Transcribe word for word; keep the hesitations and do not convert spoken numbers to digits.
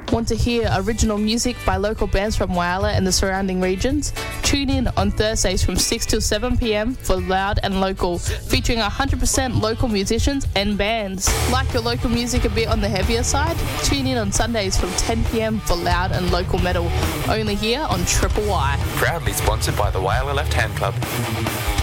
Want to hear original music by local bands from Whyalla and the surrounding regions? Tune in on Thursdays from six till seven p.m. for Loud and Local, featuring one hundred percent local musicians and bands. Like your local music a bit on the heavier side? Tune in on Sundays from ten p.m. for Loud and Local Metal, only here on Triple Y. Proudly sponsored by the Whyalla Left Hand Club.